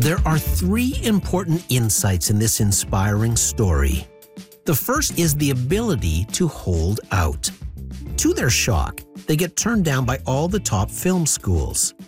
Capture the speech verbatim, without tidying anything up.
There are three important insights in this inspiring story. The first is the ability to hold out. To their shock, they get turned down by all the top film schools.